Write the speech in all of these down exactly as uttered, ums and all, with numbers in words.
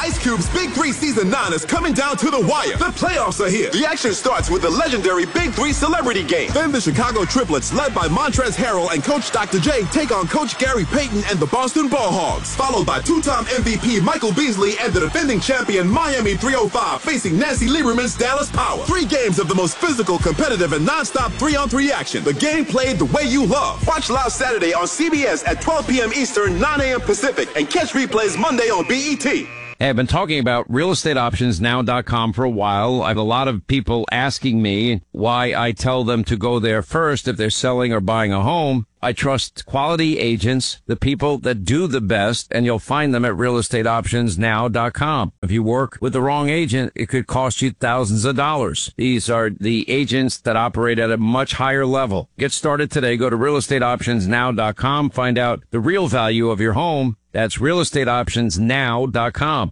Ice Cube's Big Three Season nine is coming down to the wire. The playoffs are here. The action starts with the legendary Big Three Celebrity Game. Then the Chicago Triplets, led by Montrezl Harrell and Coach Doctor J, take on Coach Gary Payton and the Boston Ball Hogs. Followed by two-time M V P Michael Beasley and the defending champion Miami three oh five facing Nancy Lieberman's Dallas Power. Three games of the most physical, competitive, and non-stop three-on-three action. The game played the way you love. Watch live Saturday on C B S at twelve p.m. Eastern, nine a.m. Pacific, and catch replays Monday on B E T. Hey, I've been talking about real estate options now dot com for a while. I have a lot of people asking me why I tell them to go there first if they're selling or buying a home. I trust quality agents, the people that do the best, and you'll find them at real estate options now dot com. If you work with the wrong agent, it could cost you thousands of dollars. These are the agents that operate at a much higher level. Get started today. Go to real estate options now dot com. Find out the real value of your home. That's real estate options now dot com.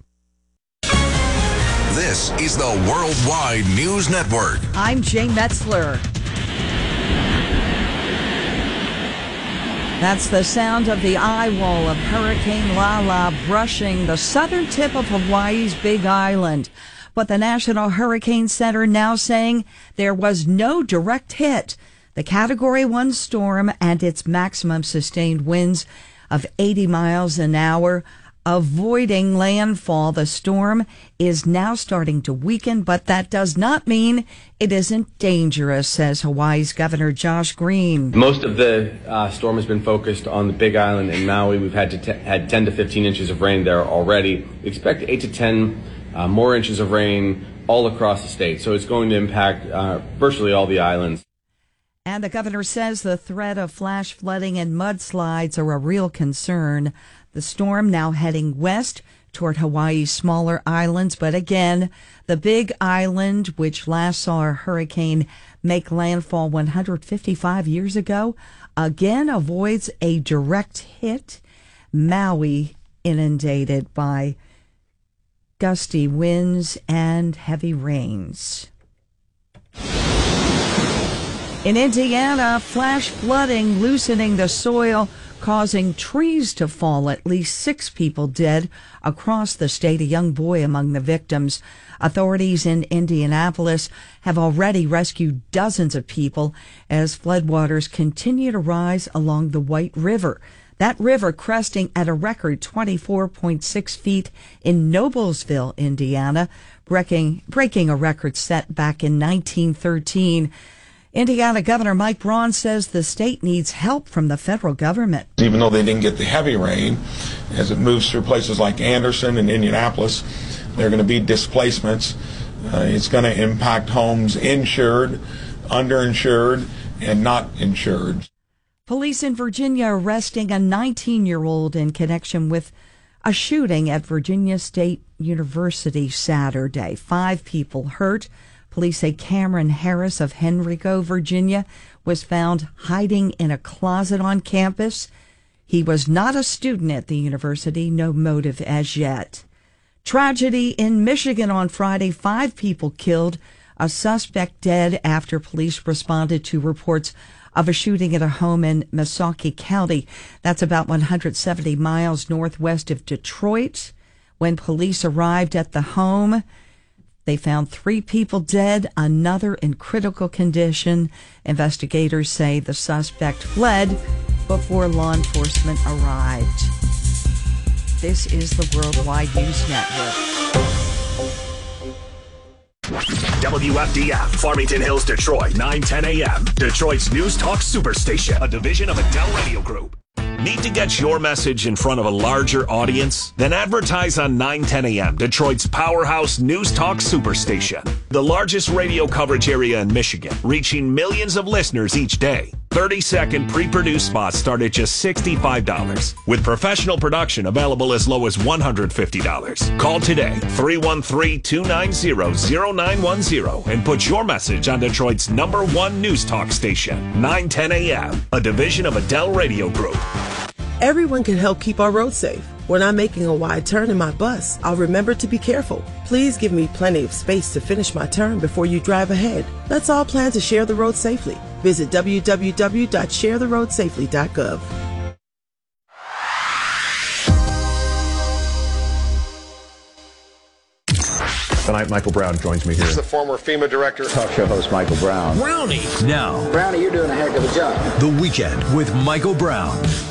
This is the Worldwide News Network. I'm Jay Metzler. That's the sound of the eye wall of Hurricane Lala brushing the southern tip of Hawaii's Big Island. But the National Hurricane Center now saying there was no direct hit. The Category one storm and its maximum sustained winds of eighty miles an hour avoiding landfall. The storm is now starting to weaken, but that does not mean it isn't dangerous, says Hawaii's Governor Josh Green. Most of the uh, storm has been focused on the Big Island and Maui. We've had to t- had ten to fifteen inches of rain there already. We expect eight to ten uh, more inches of rain all across the state, so it's going to impact uh, virtually all the islands. And the governor says the threat of flash flooding and mudslides are a real concern. The storm now heading west toward Hawaii's smaller islands. But again, the Big Island, which last saw a hurricane make landfall one hundred fifty-five years ago, again avoids a direct hit. Maui inundated by gusty winds and heavy rains. In Indiana, flash flooding loosening the soil, causing trees to fall. At least six people dead across the state, a young boy among the victims. Authorities in Indianapolis have already rescued dozens of people as floodwaters continue to rise along the White River. That river cresting at a record twenty-four point six feet in Noblesville, Indiana, breaking, breaking a record set back in nineteen thirteen. Indiana Governor Mike Braun says the state needs help from the federal government. Even though they didn't get the heavy rain, as it moves through places like Anderson and Indianapolis, there are going to be displacements. Uh, it's going to impact homes insured, underinsured, and not insured. Police in Virginia arresting a nineteen-year-old in connection with a shooting at Virginia State University Saturday. Five people hurt. Police say Cameron Harris of Henrico, Virginia, was found hiding in a closet on campus. He was not a student at the university, no motive as yet. Tragedy in Michigan on Friday, five people killed, a suspect dead after police responded to reports of a shooting at a home in Mesauke County. That's about one hundred seventy miles northwest of Detroit. When police arrived at the home, they found three people dead, another in critical condition. Investigators say the suspect fled before law enforcement arrived. This is the Worldwide News Network. W F D F, Farmington Hills, Detroit, nine ten a.m. Detroit's News Talk Superstation, a division of Adele Radio Group. Need to get your message in front of a larger audience? Then advertise on nine ten a.m., Detroit's powerhouse News Talk Superstation. The largest radio coverage area in Michigan, reaching millions of listeners each day. thirty-second pre-produced spots start at just sixty-five dollars, with professional production available as low as one hundred fifty dollars. Call today, three one three, two nine zero, zero nine one zero, and put your message on Detroit's number one News Talk station, nine ten a.m., a division of Adele Radio Group. Everyone can help keep our roads safe. When I'm making a wide turn in my bus, I'll remember to be careful. Please give me plenty of space to finish my turn before you drive ahead. Let's all plan to share the road safely. Visit w w w dot share the road safely dot gov. Tonight, Michael Brown joins me here. This is the former FEMA director. Talk show host Michael Brown. Brownie. Now. Brownie, you're doing a heck of a job. The Weekend with Michael Brown.